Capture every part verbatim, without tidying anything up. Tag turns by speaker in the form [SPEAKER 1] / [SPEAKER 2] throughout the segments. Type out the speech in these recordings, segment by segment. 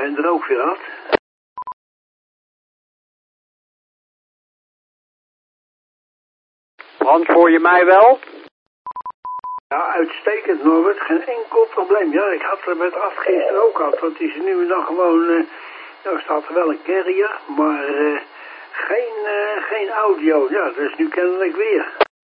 [SPEAKER 1] ben er ook weer uit.
[SPEAKER 2] Hans, hoor je mij wel?
[SPEAKER 1] Ja, uitstekend Norbert, geen enkel probleem. Ja, ik had er met afgisteren ook al, want die is nu nog gewoon, uh, nou staat er wel een carrier, maar uh, geen, uh, geen audio. Ja, dus nu kennelijk weer.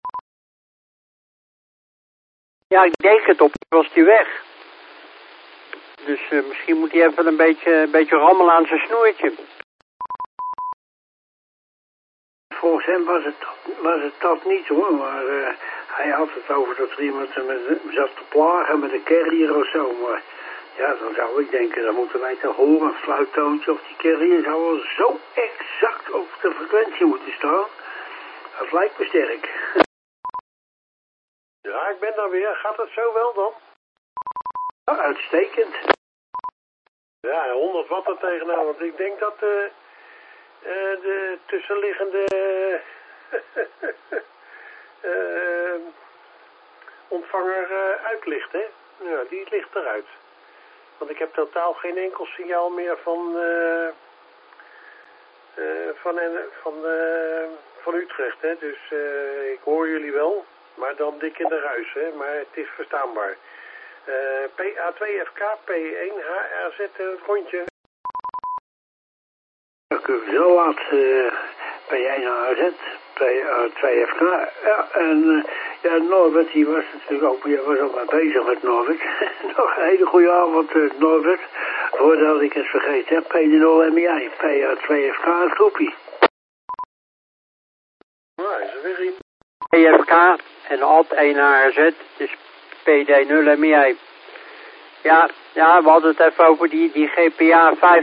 [SPEAKER 2] Ja, ik denk het op, was die weg. Dus uh, misschien moet hij even een beetje, een beetje rammelen aan zijn snoertje.
[SPEAKER 1] Volgens hem was het, was het dat niet hoor, maar uh, hij had het over dat er iemand met, zat te plagen met een carrier of zo. Maar ja, dan zou ik denken, dan moeten wij te horen, een fluittoontje of die carrier zou wel zo exact op de frequentie moeten staan. Dat lijkt me sterk.
[SPEAKER 3] Ja, ik ben daar weer. Gaat het zo wel dan?
[SPEAKER 1] Ja, uitstekend.
[SPEAKER 3] Ja, honderd watt er tegenaan, want ik denk dat uh, uh, de tussenliggende uh, ontvanger uh, uit ligt, hè? Ja, die ligt eruit. Want ik heb totaal geen enkel signaal meer van, uh, uh, van, uh, van, uh, van Utrecht, hè? Dus uh, ik hoor jullie wel, maar dan dik in de ruis, hè? Maar het is verstaanbaar. Uh, P A twee F K, P één H R Z, het rondje.
[SPEAKER 1] Dan kunnen we zo laat uh, P één H R Z, P A twee F K. Ja, en uh, ja, Norbert, die was natuurlijk ook, je was ook maar bezig met Norbert. Nog een hele goede avond, uh, Norbert. Voordat ik het vergeet heb, P nul M I, P A twee F K, het groepie.
[SPEAKER 3] Nou, is er weer iets.
[SPEAKER 2] P F K en alt één H R Z, dus P D nul M I. Ja, ja, we hadden het even over die, die G P A vijf.